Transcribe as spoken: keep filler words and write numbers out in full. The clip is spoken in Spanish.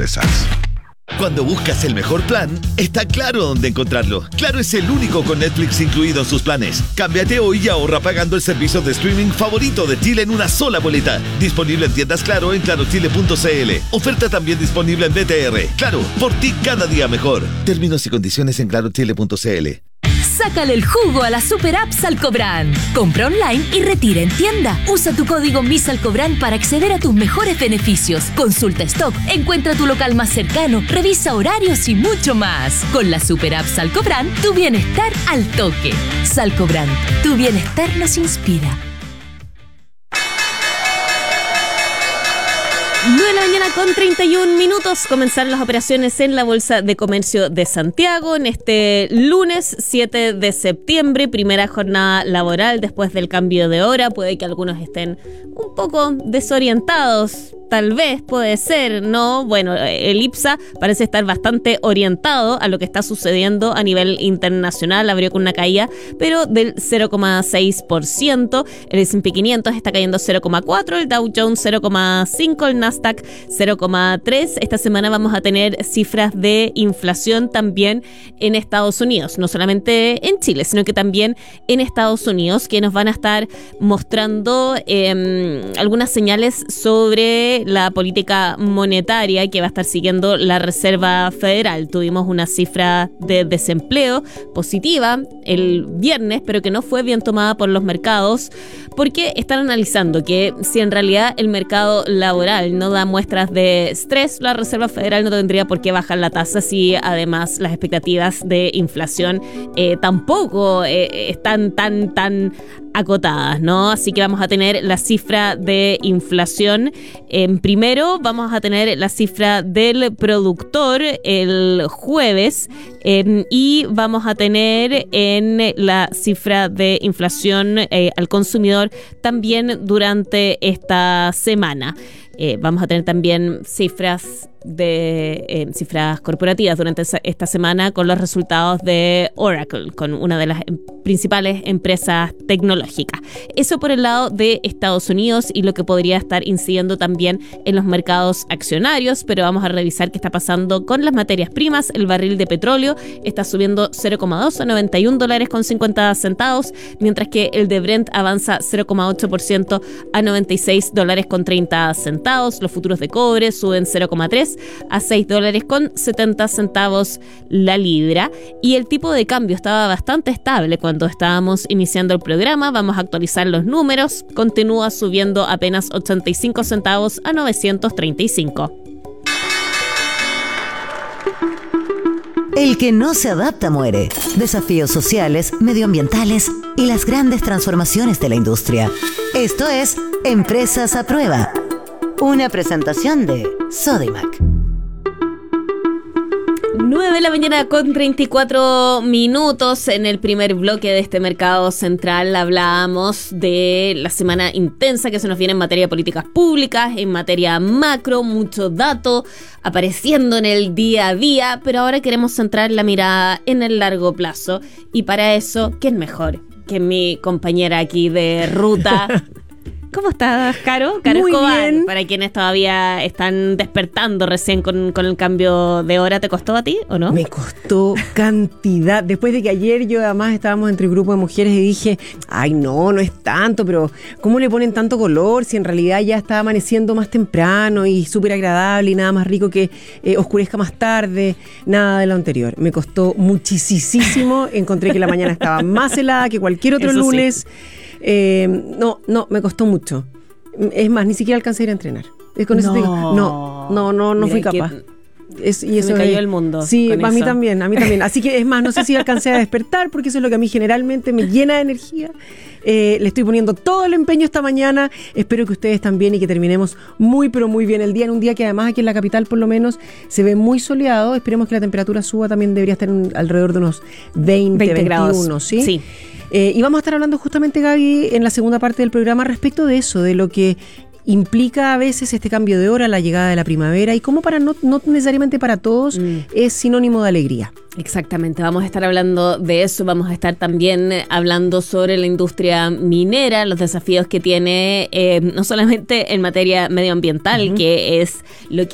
Cuando buscas el mejor plan, está claro dónde encontrarlo. Claro es el único con Netflix incluido en sus planes. Cámbiate hoy y ahorra pagando el servicio de streaming favorito de Chile en una sola boleta. Disponible en tiendas Claro en claro chile punto c l. Oferta también disponible en B T R. Claro, por ti cada día mejor. Términos y condiciones en claro chile punto c l. Sácale el jugo a la super app Salcobrand. Compra online y retira en tienda. Usa tu código MISALCOBRAND para acceder a tus mejores beneficios. Consulta stock, encuentra tu local más cercano, revisa horarios y mucho más. Con la super app Salcobrand, tu bienestar al toque. Salcobrand, tu bienestar nos inspira. nueve de la mañana con treinta y un minutos. Comenzaron las operaciones en la Bolsa de Comercio de Santiago en este lunes siete de septiembre, primera jornada laboral después del cambio de hora. Puede que algunos estén un poco desorientados. Tal vez, puede ser, ¿no? Bueno, el IPSA parece estar bastante orientado a lo que está sucediendo a nivel internacional. Abrió con una caída, pero del cero coma seis por ciento. El ese and pe quinientos está cayendo cero coma cuatro por ciento, el Dow Jones cero coma cinco por ciento, el Nasdaq cero coma tres por ciento. Esta semana vamos a tener cifras de inflación también en Estados Unidos. No solamente en Chile, sino que también en Estados Unidos, que nos van a estar mostrando eh, algunas señales sobre la política monetaria que va a estar siguiendo la Reserva Federal. Tuvimos una cifra de desempleo positiva el viernes, pero que no fue bien tomada por los mercados, porque están analizando que si en realidad el mercado laboral no da muestras de estrés, la Reserva Federal no tendría por qué bajar la tasa si además las expectativas de inflación eh, tampoco eh, están tan, tan acotadas, ¿no? Así que vamos a tener la cifra de inflación. En primero vamos a tener la cifra del productor el jueves eh, y vamos a tener en la cifra de inflación eh, al consumidor también durante esta semana. Eh, vamos a tener también cifras de eh, cifras corporativas durante esta semana con los resultados de Oracle, con una de las principales empresas tecnológicas. Eso por el lado de Estados Unidos y lo que podría estar incidiendo también en los mercados accionarios, pero vamos a revisar qué está pasando con las materias primas. El barril de petróleo está subiendo cero coma dos a noventa y un dólares con cincuenta centavos, mientras que el de Brent avanza cero coma ocho por ciento a noventa y seis dólares con treinta centavos. Los futuros de cobre suben cero coma tres a seis dólares con setenta centavos la libra, y el tipo de cambio estaba bastante estable cuando estábamos iniciando el programa. Vamos a actualizar los números. Continúa subiendo apenas ochenta y cinco centavos a novecientos treinta y cinco. El que no se adapta muere. Desafíos sociales, medioambientales y las grandes transformaciones de la industria. Esto es Empresas a Prueba. Una presentación de Sodimac. nueve de la mañana con treinta y cuatro minutos. En el primer bloque de este mercado central hablábamos de la semana intensa que se nos viene en materia de políticas públicas, en materia macro, mucho dato apareciendo en el día a día, pero ahora queremos centrar la mirada en el largo plazo, y para eso, ¿quién mejor que mi compañera aquí de ruta? ¿Cómo estás, Caro? Caro Muy Escobar, bien. para quienes todavía están despertando recién con, con el cambio de hora. ¿Te costó a ti o no? Me costó cantidad. Después de que ayer yo además estábamos entre el grupo de mujeres y dije, ay no, no es tanto, pero ¿cómo le ponen tanto color si en realidad ya está amaneciendo más temprano y súper agradable y nada más rico que eh, oscurezca más tarde? Nada de lo anterior. Me costó muchísimo. Encontré que la mañana estaba más helada que cualquier otro Eso lunes. Sí. Eh, no, no, me costó mucho. Es más, ni siquiera alcancé a ir a entrenar. Es con eso No. te digo, no, no, no, no Mira, fui que capaz. Es, y se eso me cayó es- el mundo Sí, con a mí eso. también, a mí también. Así que es más, no sé si alcancé a despertar, porque eso es lo que a mí generalmente me llena de energía. Eh, le estoy poniendo todo el empeño esta mañana. Espero que ustedes también y que terminemos muy, pero muy bien el día. En un día que además aquí en la capital por lo menos se ve muy soleado. Esperemos que la temperatura suba, también debería estar en- alrededor de unos veinte, veinte grados. veintiuno, ¿sí? Sí. Eh, y vamos a estar hablando justamente, Gaby, en la segunda parte del programa respecto de eso, de lo que implica a veces este cambio de hora, la llegada de la primavera, y cómo para no, no necesariamente para todos Mm. es sinónimo de alegría. Exactamente, vamos a estar hablando de eso, vamos a estar también hablando sobre la industria minera, los desafíos que tiene, eh, no solamente en materia medioambiental, uh-huh. que es lo que